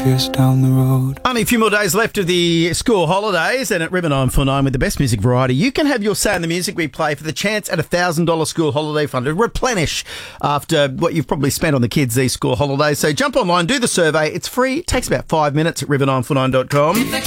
years down the road. Only a few more days left of the school holidays, and at River 949 with the best music variety, you can have your say in the music we play for the chance at $1,000 school holiday fund to replenish after what you've probably spent on the kids these school holidays. So jump online, do the survey. It's free. It takes about 5 minutes at river949.com.